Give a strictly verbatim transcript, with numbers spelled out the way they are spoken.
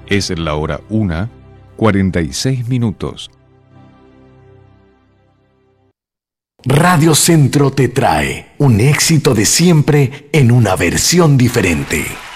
Es la hora una, cuarenta y seis minutos. Radio Centro te trae un éxito de siempre en una versión diferente.